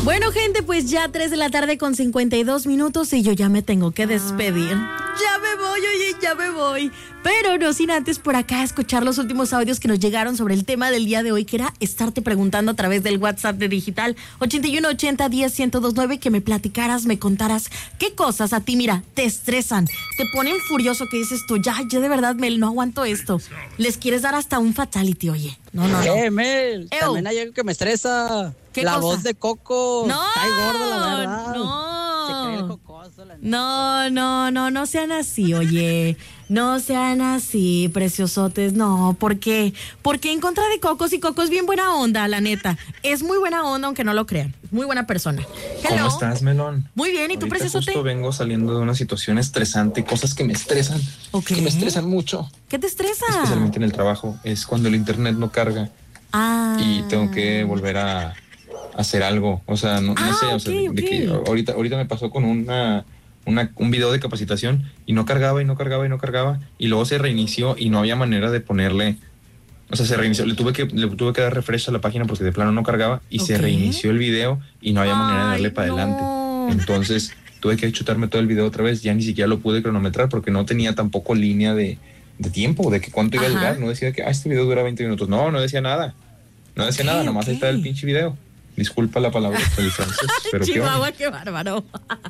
Bueno, gente, pues ya 3 de la tarde con 52 minutos y yo ya me tengo que despedir. Ya me voy, oye, ya me voy. Pero no sin antes por acá escuchar los últimos audios que nos llegaron sobre el tema del día de hoy, que era estarte preguntando a través del WhatsApp de Digital 8180101029, que me platicaras, me contaras qué cosas a ti, mira, te estresan, te ponen furioso, que dices tú, ya de verdad, Mel, no aguanto esto. Les quieres dar hasta un fatality, oye. No. Mel, también hay algo que me estresa. La cosa? Voz de Coco. No. Está gorda, la verdad. No. Se cree el cocoso, la No sean así, oye. No sean así, preciosotes. No, ¿por qué? Porque en contra de Coco, si Coco es bien buena onda, la neta. Es muy buena onda, aunque no lo crean. Muy buena persona. Hello. ¿Cómo estás, Melón? Muy bien, ¿y tú, preciosote? Justo vengo saliendo de una situación estresante, cosas que me estresan. Okay. Que me estresan mucho. ¿Qué te estresa? Especialmente en el trabajo. Es cuando el internet no carga. Y tengo que volver a hacer algo. O sea, no sé. Okay, o sea, de que ahorita me pasó con un video de capacitación y no cargaba. Y luego se reinició y no había manera de ponerle. O sea, se reinició. Le tuve que dar refresh a la página porque de plano no cargaba y se reinició el video y no había manera de darle para adelante. Entonces tuve que chutarme todo el video otra vez. Ya ni siquiera lo pude cronometrar porque no tenía tampoco línea de tiempo, de que cuánto iba a durar. No decía que este video dura 20 minutos. No decía nada. Nomás ahí está el pinche video. Disculpa la palabra del francés, pero Chihuahua, qué bárbaro.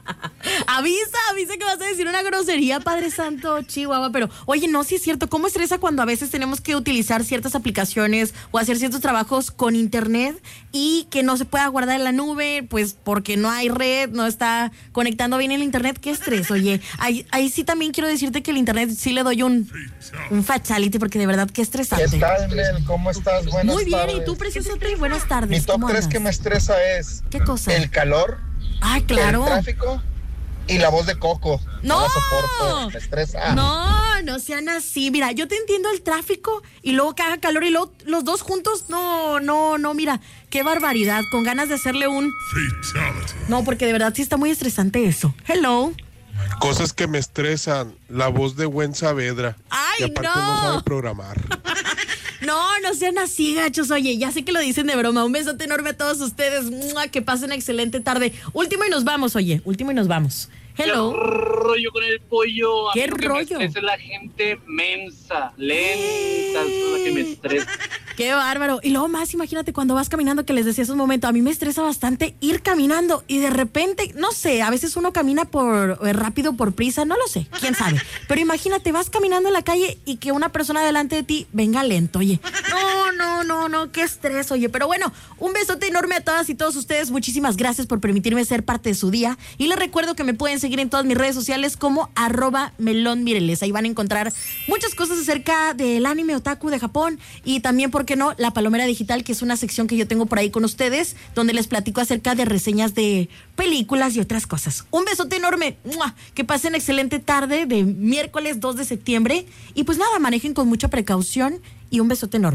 Avisa que vas a decir una grosería, Padre Santo, Chihuahua. Pero, oye, no, sí es cierto. ¿Cómo estresa cuando a veces tenemos que utilizar ciertas aplicaciones o hacer ciertos trabajos con internet y que no se pueda guardar en la nube, pues porque no hay red, no está conectando bien el internet? Qué estrés, oye. Ahí sí también quiero decirte que el internet sí le doy un fatality, porque de verdad qué estresante. ¿Qué tal, Mel? ¿Cómo estás? Buenas Muy bien, tardes. ¿y tú, preciosote? Buenas tardes. Mi top 3 que me estresa es... ¿Qué cosa? El calor. Ay, claro. El tráfico y la voz de Coco. No la soporto, me estresa. No sean así. Mira, yo te entiendo el tráfico y luego que haga calor y luego los dos juntos. No, mira, qué barbaridad. Con ganas de hacerle un... fatality. No, porque de verdad sí está muy estresante eso. Hello. Cosas que me estresan. La voz de Gwen Saavedra. Ay, y aparte no sabe programar. No sean así, gachos. Oye, ya sé que lo dicen de broma. Un besote enorme a todos ustedes. Que pasen excelente tarde. Último y nos vamos, oye. Hello. ¿Qué rollo con el pollo? ¿Qué rollo? rollo? Que me estresa la gente mensa, lenta, es la que me estresa. Qué bárbaro. Y luego más, imagínate cuando vas caminando, que les decía hace un momento, a mí me estresa bastante ir caminando y de repente, no sé, a veces uno camina rápido por prisa, no lo sé, quién sabe. Pero imagínate, vas caminando en la calle y que una persona delante de ti venga lento, oye. No, qué estrés, oye. Pero bueno, un besote enorme a todas y todos ustedes. Muchísimas gracias por permitirme ser parte de su día. Y les recuerdo que me pueden seguir en todas mis redes sociales como @melonmireles. Ahí van a encontrar muchas cosas acerca del anime otaku de Japón y también, ¿por qué no?, La Palomera Digital, que es una sección que yo tengo por ahí con ustedes, donde les platico acerca de reseñas de películas y otras cosas. Un besote enorme. ¡Mua! Que pasen excelente tarde de miércoles 2 de septiembre. Y pues nada, manejen con mucha precaución y un besote enorme.